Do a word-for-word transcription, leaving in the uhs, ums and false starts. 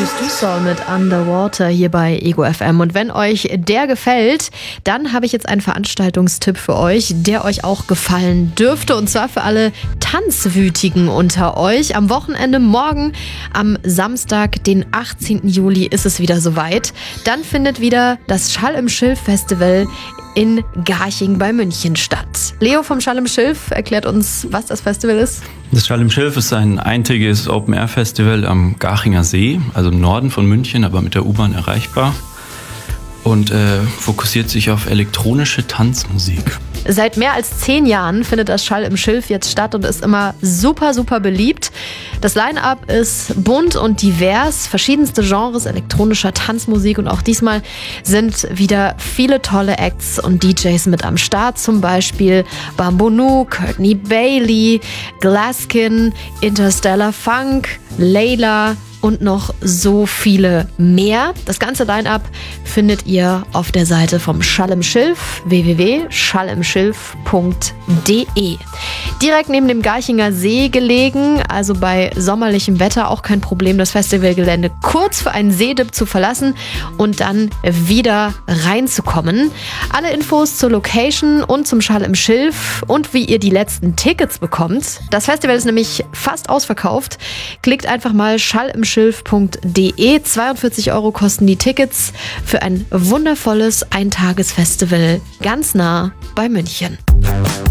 Du Soul mit Underwater hier bei Ego F M. Und wenn euch der gefällt, dann habe ich jetzt einen Veranstaltungstipp für euch, der euch auch gefallen dürfte. Und zwar für alle Tanzwütigen unter euch. Am Wochenende morgen, am Samstag, den achtzehnten Juli, ist es wieder soweit. Dann findet wieder das Schall im Schilf Festival in Garching bei München statt. Leo vom Schall im Schilf erklärt uns, was das Festival ist. Das Schall im Schilf ist ein eintägiges Open-Air-Festival am Garchinger See, also im Norden von München, aber mit der U-Bahn erreichbar. Und äh, fokussiert sich auf elektronische Tanzmusik. Seit mehr als zehn Jahren findet das Schall im Schilf jetzt statt und ist immer super, super beliebt. Das Line-Up ist bunt und divers, verschiedenste Genres elektronischer Tanzmusik und auch diesmal sind wieder viele tolle Acts und D Js mit am Start, zum Beispiel Bamboo, Courtney Bailey, Glaskin, Interstellar Funk, Layla und noch so viele mehr. Das ganze Line-Up findet ihr auf der Seite vom Schall im Schilf, w w w punkt schall im schilf punkt d e. Direkt neben dem Garchinger See gelegen, also bei sommerlichem Wetter auch kein Problem, das Festivalgelände kurz für einen Seedip zu verlassen und dann wieder reinzukommen. Alle Infos zur Location und zum Schall im Schilf und wie ihr die letzten Tickets bekommt. Das Festival ist nämlich fast ausverkauft. Klickt einfach mal schall im schilf punkt d e. zweiundvierzig Euro kosten die Tickets für ein wundervolles Eintagesfestival ganz nah bei München.